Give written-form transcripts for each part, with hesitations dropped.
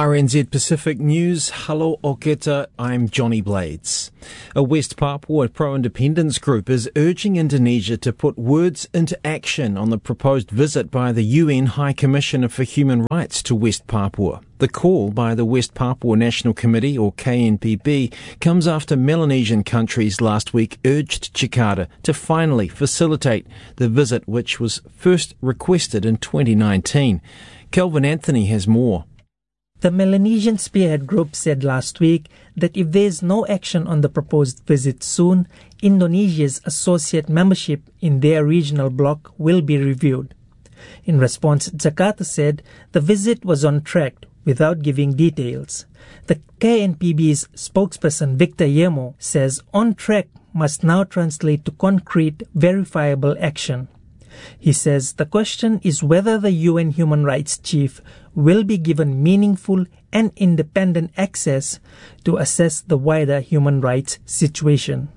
RNZ Pacific News. Hello Oketa, I'm Johnny Blades. A West Papua pro-independence group is urging Indonesia to put words into action on the proposed visit by the UN High Commissioner for Human Rights to West Papua. The call by the West Papua National Committee, or KNPB, comes after Melanesian countries last week urged Jakarta to finally facilitate the visit, which was first requested in 2019. Kelvin Anthony has more. The Melanesian Spearhead Group said last week that if there is no action on the proposed visit soon, Indonesia's associate membership in their regional bloc will be reviewed. In response, Jakarta said the visit was on track without giving details. The KNPB's spokesperson Victor Yemo says on track must now translate to concrete, verifiable action. He says the question is whether the UN Human Rights Chief will be given meaningful and independent access to assess the wider human rights situation.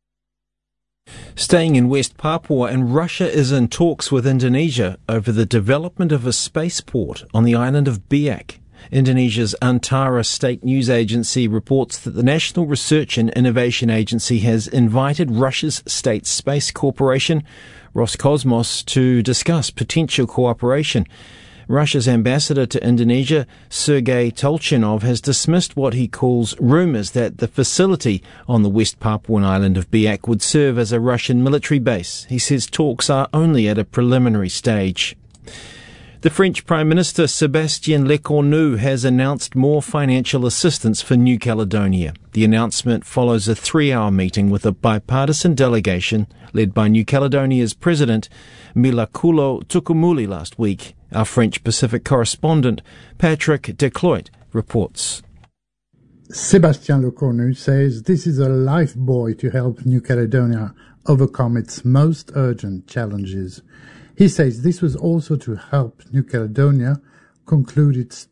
Staying in West Papua, and Russia is in talks with Indonesia over the development of a spaceport on the island of Biak. Indonesia's Antara State News Agency reports that the National Research and Innovation Agency has invited Russia's State Space Corporation, Roscosmos, to discuss potential cooperation. Russia's ambassador to Indonesia, Sergei Tolchinov, has dismissed what he calls rumours that the facility on the West Papuan island of Biak would serve as a Russian military base. He says talks are only at a preliminary stage. The French Prime Minister Sébastien Lecornu has announced more financial assistance for New Caledonia. The announcement follows a 3-hour meeting with a bipartisan delegation led by New Caledonia's President Milakulo Tukumuli last week. Our French Pacific correspondent Patrick Decloit reports. Sébastien Lecornu says this is a lifebuoy to help New Caledonia overcome its most urgent challenges. He says this was also to help New Caledonia conclude its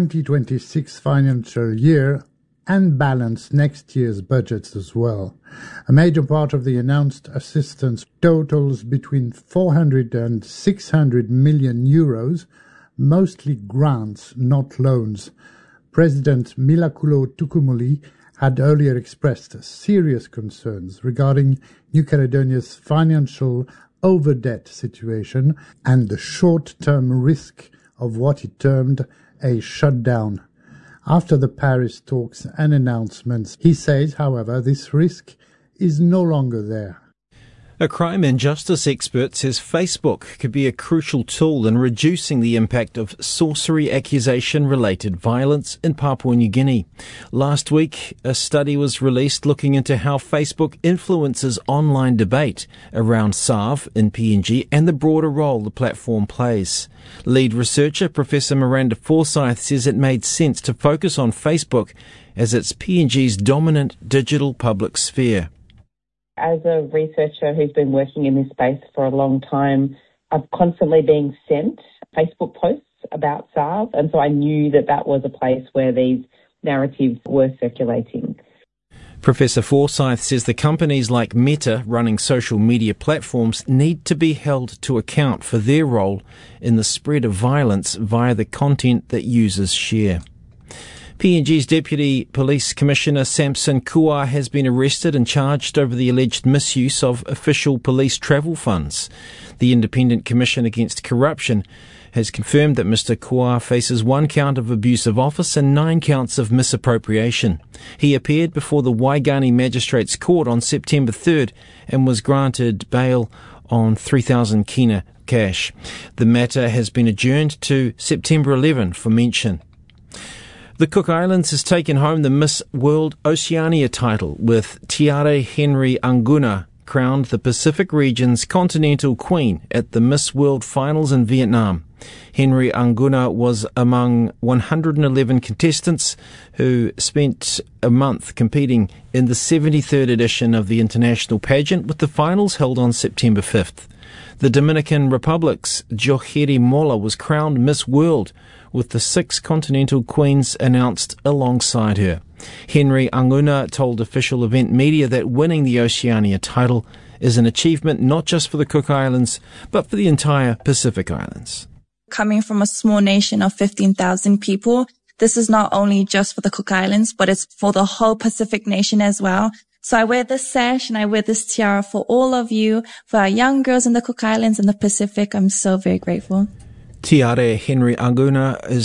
2026 financial year and balance next year's budgets as well. A major part of the announced assistance totals between 400 and 600 million euros, mostly grants, not loans. President Milakulo Tukumuli had earlier expressed serious concerns regarding New Caledonia's financial over-debt situation and the short-term risk of what he termed a shutdown. After the Paris talks and announcements, he says, however, this risk is no longer there. A crime and justice expert says Facebook could be a crucial tool in reducing the impact of sorcery accusation-related violence in Papua New Guinea. Last week, a study was released looking into how Facebook influences online debate around SARV in PNG and the broader role the platform plays. Lead researcher Professor Miranda Forsyth says it made sense to focus on Facebook as it's PNG's dominant digital public sphere. As a researcher who's been working in this space for a long time, I've constantly been sent Facebook posts about SARV, and so I knew that that was a place where these narratives were circulating. Professor Forsyth says the companies like Meta running social media platforms need to be held to account for their role in the spread of violence via the content that users share. PNG's Deputy Police Commissioner Samson Kuar has been arrested and charged over the alleged misuse of official police travel funds. The Independent Commission Against Corruption has confirmed that Mr. Kuar faces 1 count of abuse of office and 9 counts of misappropriation. He appeared before the Waigani Magistrates Court on September 3rd and was granted bail on 3,000 kina cash. The matter has been adjourned to September 11 for mention. The Cook Islands has taken home the Miss World Oceania title, with Tiare Henry Anguna crowned the Pacific region's continental queen at the Miss World Finals in Vietnam. Henry Anguna was among 111 contestants who spent a month competing in the 73rd edition of the international pageant, with the finals held on September 5th. The Dominican Republic's Joheri Mola was crowned Miss World, with the 6 continental queens announced alongside her. Henry Anguna told official event media that winning the Oceania title is an achievement not just for the Cook Islands, but for the entire Pacific Islands. Coming from a small nation of 15,000 people, this is not only just for the Cook Islands, but it's for the whole Pacific nation as well. So I wear this sash and I wear this tiara for all of you, for our young girls in the Cook Islands and the Pacific. I'm so very grateful. Tiare Henry Aguna is